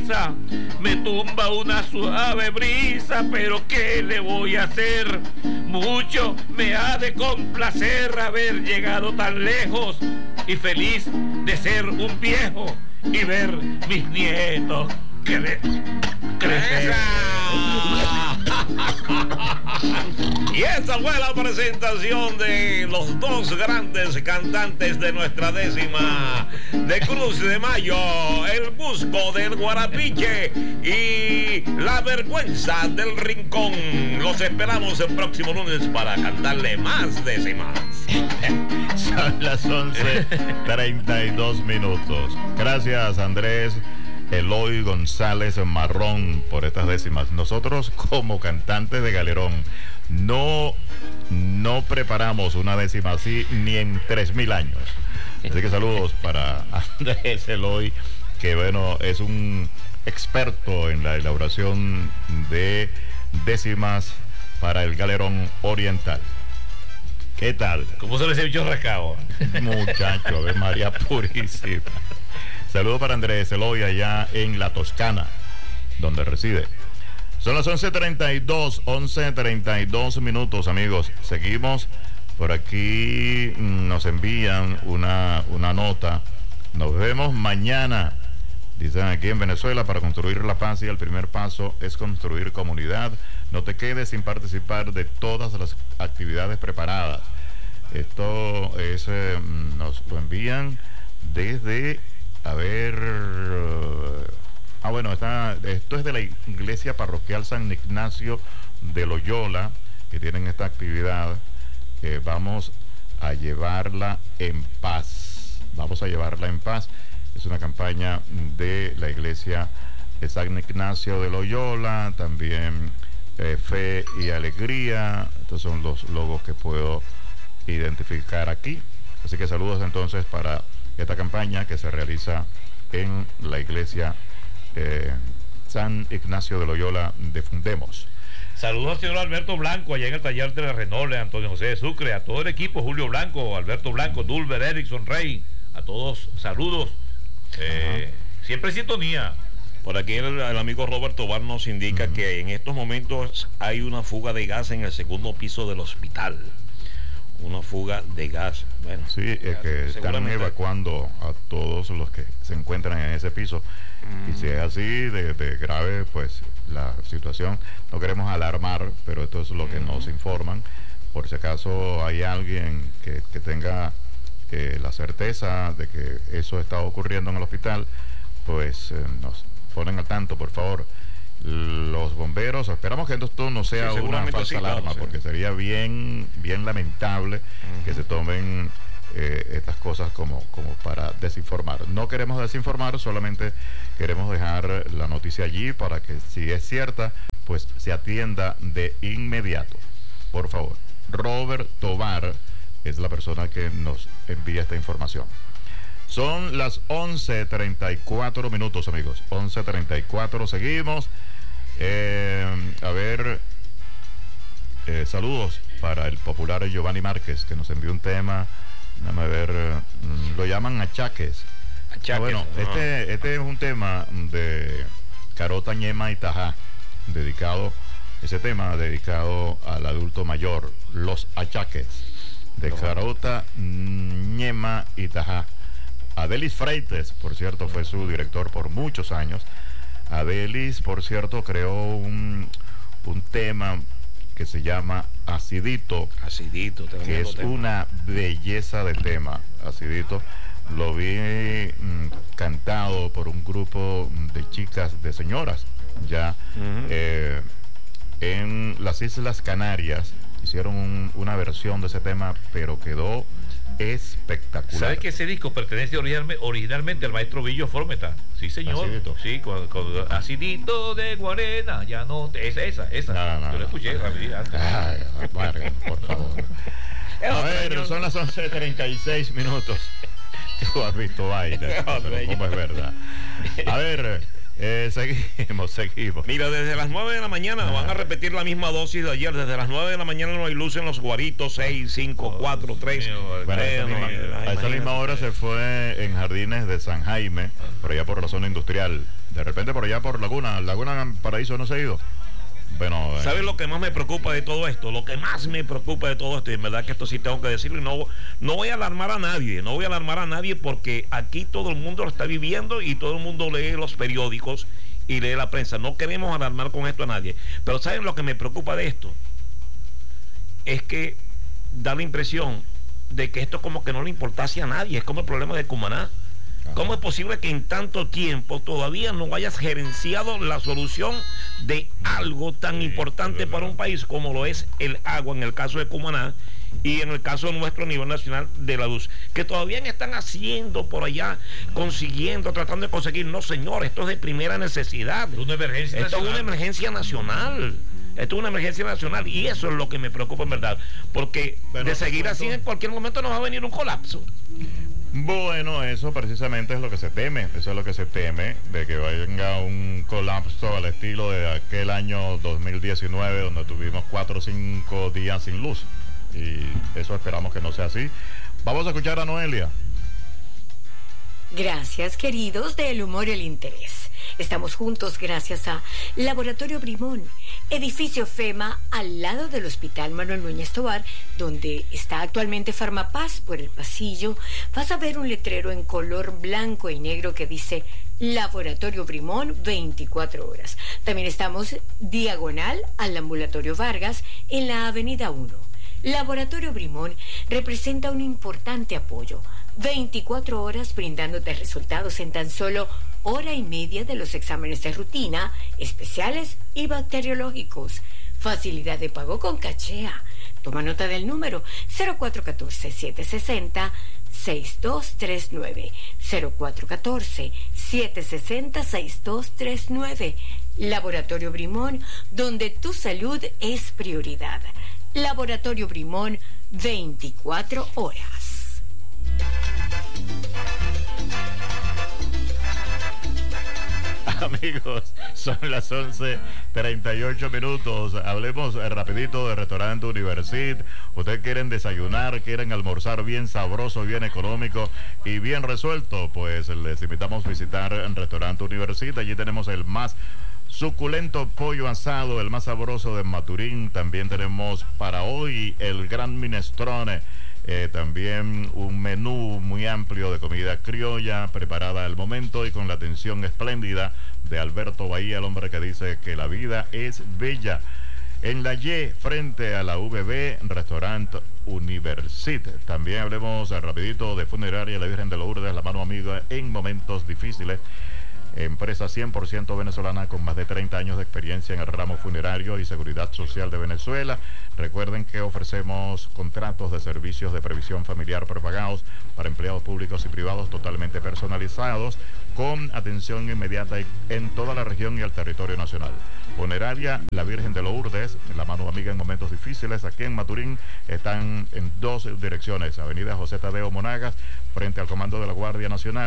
risa, me tumba una suave brisa, pero ¿qué le voy a hacer? Mucho me ha de complacer haber llegado tan lejos y feliz de ser un viejo y ver mis nietos crecer. Y esta fue la presentación de los dos grandes cantantes de nuestra décima de Cruz de Mayo, El Busco del Guarapiche y La Vergüenza del Rincón. Los esperamos el próximo lunes para cantarle más décimas. Son las 11:32. Gracias, Andrés Eloy González Marrón, por estas décimas. Nosotros, como cantantes de galerón, no preparamos una décima así ni en 3000 años. Así que saludos para Andrés Eloy, que bueno, es un experto en la elaboración de décimas para el galerón oriental. ¿Qué tal? ¿Cómo se les ha dicho rascado? Muchacho, Ave María Purísima. Saludos para Andrés Eloy allá en La Toscana, donde reside. Son las 11:32 minutos, amigos. Seguimos por aquí. Nos envían una nota. Nos vemos mañana, dicen aquí en Venezuela, para construir la paz, y el primer paso es construir comunidad. No te quedes sin participar de todas las actividades preparadas. Esto es, nos lo envían desde... A ver, bueno, esto es de la iglesia parroquial San Ignacio de Loyola, que tienen esta actividad. Vamos a llevarla en paz. Es una campaña de la iglesia de San Ignacio de Loyola, también Fe y Alegría. Estos son los logos que puedo identificar aquí. Así que saludos entonces para esta campaña que se realiza en la iglesia San Ignacio de Loyola de Fundemos. Saludos al señor Alberto Blanco, allá en el taller de la Renault, Antonio José de Sucre, a todo el equipo, Julio Blanco, Alberto Blanco, Dulver, Erickson, Rey, a todos, saludos. Siempre en sintonía. Por aquí el amigo Roberto Tobar nos indica que en estos momentos hay una fuga de gas en el segundo piso del hospital. Una fuga de gas. Bueno, sí, es que están evacuando a todos los que se encuentran en ese piso. Y si es así de grave, pues la situación, no queremos alarmar, pero esto es lo que nos informan. Por si acaso hay alguien que tenga la certeza de que eso está ocurriendo en el hospital, pues nos ponen al tanto, por favor. Los bomberos, esperamos que esto no sea una falsa alarma, porque sería bien lamentable que se tomen estas cosas como para desinformar. No queremos desinformar, solamente queremos dejar la noticia allí para que, si es cierta, pues se atienda de inmediato. Por favor, Robert Tobar es la persona que nos envía esta información. Son las 11:34 minutos, amigos. 11:34, seguimos. Saludos para el popular Giovanni Márquez, que nos envió un tema. Déjame ver, lo llaman achaques. Bueno, este es un tema de Carota, Ñema y Tajá, dedicado al adulto mayor, los achaques de Carota, Ñema y Tajá. Adelis Freites, por cierto, fue su director por muchos años. Adelis, por cierto, creó un tema que se llama Acidito, que es una belleza de tema. Acidito lo vi cantado por un grupo de chicas, de señoras, ya en las Islas Canarias. Hicieron una versión de ese tema, pero quedó espectacular. ¿Sabes que ese disco pertenece originalmente al maestro Villo Fórmeta? Sí, señor. Acidito. Sí, con Acidito de Guarena, ya no. Esa. No, yo lo escuché rapidito. Ay, por favor. A ver, son las 11:36 minutos. Tú has visto baile, pero ¿cómo es verdad? A ver, seguimos. Mira, desde las 9 de la mañana van a repetir la misma dosis de ayer. Desde las 9 de la mañana no hay luz en los Guaritos. 6, 5, 4, 3. Bueno, a esa misma hora se fue en Jardines de San Jaime, por allá por la zona industrial De repente por allá por Laguna Paraíso no se ha ido. Bueno, ¿sabes lo que más me preocupa de todo esto? Lo que más me preocupa de todo esto, y en verdad que esto sí tengo que decirlo, y no voy a alarmar a nadie, porque aquí todo el mundo lo está viviendo y todo el mundo lee los periódicos y lee la prensa. No queremos alarmar con esto a nadie. Pero ¿saben lo que me preocupa de esto? Es que da la impresión de que esto como que no le importase a nadie. Es como el problema de Cumaná. ¿Cómo es posible que en tanto tiempo todavía no hayas gerenciado la solución de algo tan importante para un país como lo es el agua, en el caso de Cumaná, y en el caso nuestro a nivel nacional de la luz? Que todavía están haciendo por allá, consiguiendo, tratando de conseguir. No, señor, esto es de primera necesidad. Esto es una emergencia nacional. Esto es una emergencia nacional, y eso es lo que me preocupa en verdad, porque de seguir así en cualquier momento nos va a venir un colapso. Bueno, eso precisamente es lo que se teme, de que venga un colapso al estilo de aquel año 2019, donde tuvimos 4 o 5 días sin luz, y eso esperamos que no sea así. Vamos a escuchar a Noelia. Gracias, queridos del humor y el interés. Estamos juntos gracias a Laboratorio Brimón, edificio FEMA al lado del Hospital Manuel Núñez Tovar, donde está actualmente Farmapaz. Por el pasillo vas a ver un letrero en color blanco y negro que dice Laboratorio Brimón 24 horas. También estamos diagonal al Ambulatorio Vargas en la Avenida 1. Laboratorio Brimón representa un importante apoyo. 24 horas brindándote resultados en tan solo hora y media de los exámenes de rutina, especiales y bacteriológicos. Facilidad de pago con cachea. Toma nota del número 0414-760-6239. 0414-760-6239. Laboratorio Brimón, donde tu salud es prioridad. Laboratorio Brimón, 24 horas. Amigos, son las 11:38. Hablemos rapidito de Restaurante Universit. Ustedes quieren desayunar, quieren almorzar bien sabroso, bien económico y bien resuelto, pues les invitamos a visitar el Restaurante Universit. Allí tenemos el más suculento pollo asado, el más sabroso de Maturín. También tenemos para hoy el gran minestrone. También un menú muy amplio de comida criolla preparada al momento y con la atención espléndida de Alberto Bahía, el hombre que dice que la vida es bella. En la Y, frente a la VB, Restaurante Universit. También hablemos rapidito de Funeraria La Virgen de Lourdes, la mano amiga en momentos difíciles. Empresa 100% venezolana con más de 30 años de experiencia en el ramo funerario y seguridad social de Venezuela. Recuerden que ofrecemos contratos de servicios de previsión familiar prepagados para empleados públicos y privados totalmente personalizados, con atención inmediata en toda la región y el territorio nacional. Funeraria La Virgen de Lourdes, la mano amiga en momentos difíciles. Aquí en Maturín están en 2 direcciones: Avenida José Tadeo Monagas, frente al Comando de la Guardia Nacional,